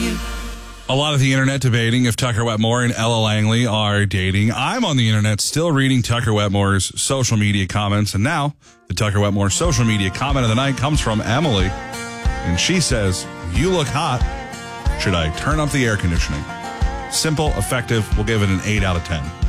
you. A lot of the internet debating if Tucker Wetmore and Ella Langley are dating. I'm on the internet still reading Tucker Wetmore's social media comments. And now the Tucker Wetmore social media comment of the night comes from Emily. And she says, "You look hot. Should I turn up the air conditioning?" Simple, effective. We'll give it an 8 out of 10.